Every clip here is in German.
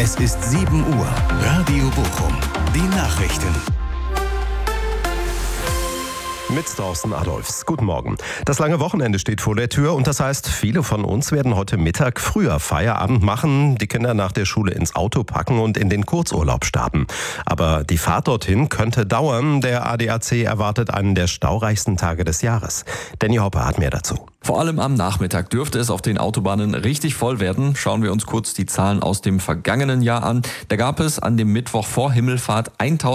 Es ist 7 Uhr. Radio Bochum. Die Nachrichten. Mit Thorsten Adolfs. Guten Morgen. Das lange Wochenende steht vor der Tür und das heißt, viele von uns werden heute Mittag früher Feierabend machen, die Kinder nach der Schule ins Auto packen und in den Kurzurlaub starten. Aber die Fahrt dorthin könnte dauern. Der ADAC erwartet einen der staureichsten Tage des Jahres. Danny Hoppe hat mehr dazu. Vor allem am Nachmittag dürfte es auf den Autobahnen richtig voll werden. Schauen wir uns kurz die Zahlen aus dem vergangenen Jahr an. Da gab es an dem Mittwoch vor Himmelfahrt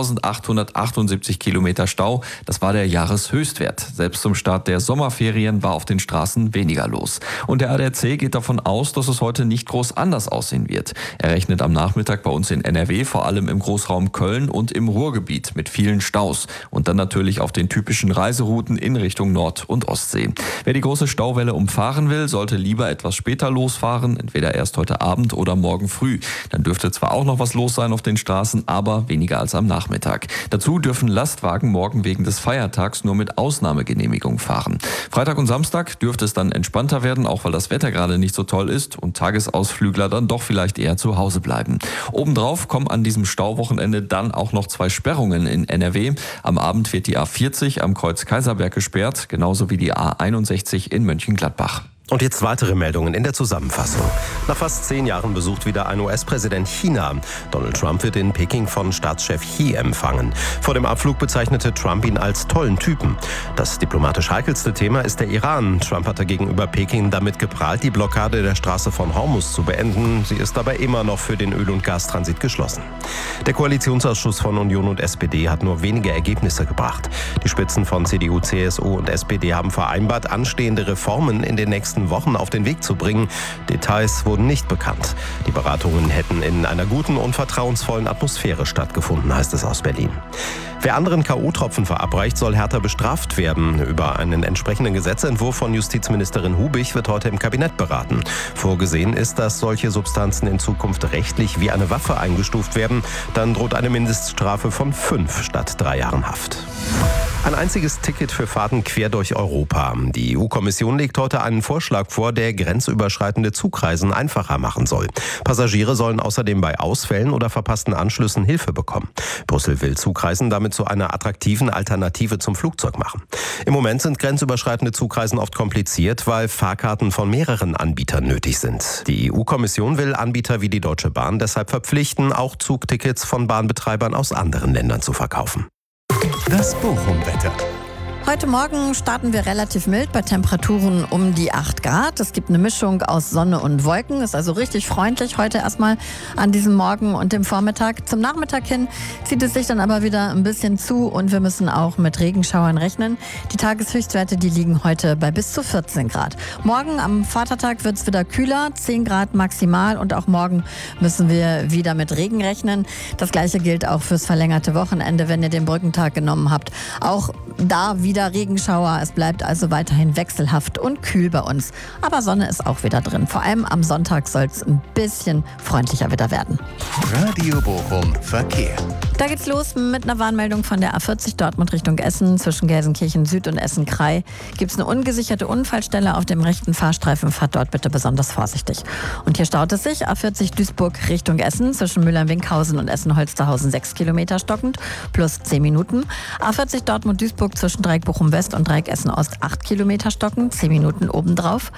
1878 Kilometer Stau. Das war der Jahreshöchstwert. Selbst zum Start der Sommerferien war auf den Straßen weniger los. Und der ADAC geht davon aus, dass es heute nicht groß anders aussehen wird. Er rechnet am Nachmittag bei uns in NRW, vor allem im Großraum Köln und im Ruhrgebiet mit vielen Staus. Und dann natürlich auf den typischen Reiserouten in Richtung Nord- und Ostsee. Wer die große Stauwelle umfahren will, sollte lieber etwas später losfahren, entweder erst heute Abend oder morgen früh. Dann dürfte zwar auch noch was los sein auf den Straßen, aber weniger als am Nachmittag. Dazu dürfen Lastwagen morgen wegen des Feiertags nur mit Ausnahmegenehmigung fahren. Freitag und Samstag dürfte es dann entspannter werden, auch weil das Wetter gerade nicht so toll ist und Tagesausflügler dann doch vielleicht eher zu Hause bleiben. Obendrauf kommen an diesem Stauwochenende dann auch noch 2 Sperrungen in NRW. Am Abend wird die A40 am Kreuz Kaiserberg gesperrt, genauso wie die A61 in Mönchengladbach. Und jetzt weitere Meldungen in der Zusammenfassung. Nach fast 10 Jahren besucht wieder ein US-Präsident China. Donald Trump wird in Peking von Staatschef Xi empfangen. Vor dem Abflug bezeichnete Trump ihn als tollen Typen. Das diplomatisch heikelste Thema ist der Iran. Trump hatte gegenüber Peking damit geprahlt, die Blockade der Straße von Hormuz zu beenden. Sie ist dabei immer noch für den Öl- und Gastransit geschlossen. Der Koalitionsausschuss von Union und SPD hat nur wenige Ergebnisse gebracht. Die Spitzen von CDU, CSU und SPD haben vereinbart, anstehende Reformen in den nächsten Wochen auf den Weg zu bringen. Details wurden nicht bekannt. Die Beratungen hätten in einer guten und vertrauensvollen Atmosphäre stattgefunden, heißt es aus Berlin. Wer anderen K.O.-Tropfen verabreicht, soll härter bestraft werden. Über einen entsprechenden Gesetzentwurf von Justizministerin Hubig wird heute im Kabinett beraten. Vorgesehen ist, dass solche Substanzen in Zukunft rechtlich wie eine Waffe eingestuft werden. Dann droht eine Mindeststrafe von 5 statt 3 Jahren Haft. Ein einziges Ticket für Fahrten quer durch Europa. Die EU-Kommission legt heute einen Vorschlag vor, der grenzüberschreitende Zugreisen einfacher machen soll. Passagiere sollen außerdem bei Ausfällen oder verpassten Anschlüssen Hilfe bekommen. Brüssel will Zugreisen damit zu einer attraktiven Alternative zum Flugzeug machen. Im Moment sind grenzüberschreitende Zugreisen oft kompliziert, weil Fahrkarten von mehreren Anbietern nötig sind. Die EU-Kommission will Anbieter wie die Deutsche Bahn deshalb verpflichten, auch Zugtickets von Bahnbetreibern aus anderen Ländern zu verkaufen. Das Bochum-Wetter. Heute Morgen starten wir relativ mild bei Temperaturen um die 8 Grad. Es gibt eine Mischung aus Sonne und Wolken. Ist also richtig freundlich heute erstmal an diesem Morgen und dem Vormittag. Zum Nachmittag hin zieht es sich dann aber wieder ein bisschen zu und wir müssen auch mit Regenschauern rechnen. Die Tageshöchstwerte, die liegen heute bei bis zu 14 Grad. Morgen am Vatertag wird es wieder kühler, 10 Grad maximal und auch morgen müssen wir wieder mit Regen rechnen. Das gleiche gilt auch fürs verlängerte Wochenende, wenn ihr den Brückentag genommen habt. Auch da wieder Regenschauer. Es bleibt also weiterhin wechselhaft und kühl bei uns. Aber Sonne ist auch wieder drin. Vor allem am Sonntag soll es ein bisschen freundlicher wieder werden. Radio Bochum Verkehr. Da geht's los mit einer Warnmeldung von der A40 Dortmund Richtung Essen. Zwischen Gelsenkirchen Süd und Essen-Krei gibt es eine ungesicherte Unfallstelle auf dem rechten Fahrstreifen. Fahrt dort bitte besonders vorsichtig. Und hier staut es sich. A40 Duisburg Richtung Essen. Zwischen Müllern-Winkhausen und Essen-Holsterhausen 6 Kilometer stockend plus 10 Minuten. A40 Dortmund-Duisburg zwischen Dreieck Bochum-West und Dreieck Essen-Ost 8 Kilometer stockend, 10 Minuten obendrauf.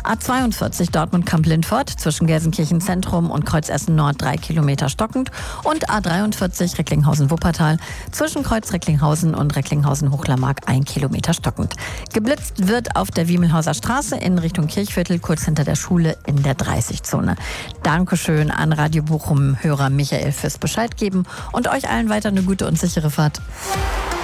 A42 Dortmund-Kamp-Lindfort zwischen Gelsenkirchen Zentrum und Kreuz Essen-Nord 3 Kilometer stockend. Und A43 Recklinghausen-Wuppertal zwischen Kreuz Recklinghausen und Recklinghausen-Hochlermark 1 Kilometer stockend. Geblitzt wird auf der Wiemelhauser Straße in Richtung Kirchviertel, kurz hinter der Schule in der 30-Zone. Dankeschön an Radio Bochum-Hörer Michael fürs Bescheid geben und euch allen weiter eine gute und sichere Fahrt.